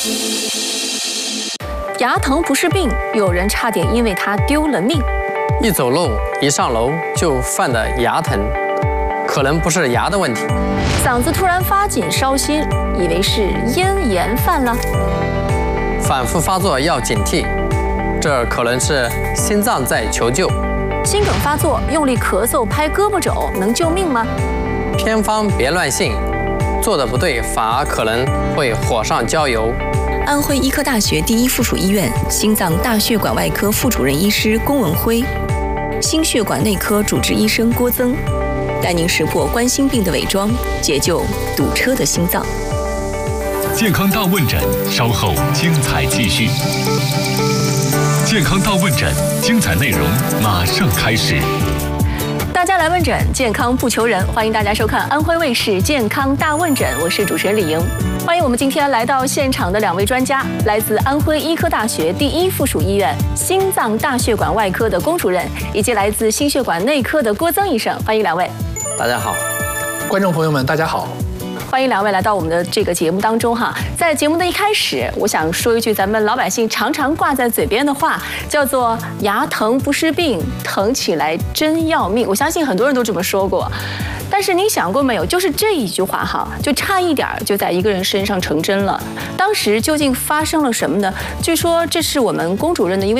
牙疼不是病，有人差点因为它丢了命。 一走路一上楼就犯的牙疼，可能不是牙的问题。 嗓子突然发紧烧心，以为是咽炎犯了。 反复发作要警惕，这可能是心脏在求救。 心梗发作用力咳嗽拍胳膊肘能救命吗？ 偏方别乱信，做的不对反而可能会火上浇油。 安徽医科大学第一附属医院心脏大血管外科副主任医师龚文辉，心血管内科主治医生郭增，带您识破冠心病的伪装，解救堵车的心脏。 健康大问诊，稍后精彩继续。健康大问诊，精彩内容马上开始。 大家来问诊，健康不求人，欢迎大家收看安徽卫视《健康大问诊》，我是主持人李莹。欢迎我们今天来到现场的两位专家，来自安徽医科大学第一附属医院心脏大血管外科的龚主任，以及来自心血管内科的郭增医生，欢迎两位。 大家好， 观众朋友们，大家好。 欢迎两位来到我们的这个节目当中哈。在节目的一开始，我想说一句咱们老百姓常常挂在嘴边的话，叫做“牙疼不是病，疼起来真要命”。我相信很多人都这么说过。但是您想过没有，就是这一句话哈，就差一点就在一个人身上成真了。当时究竟发生了什么呢？据说这是我们龚主任的一位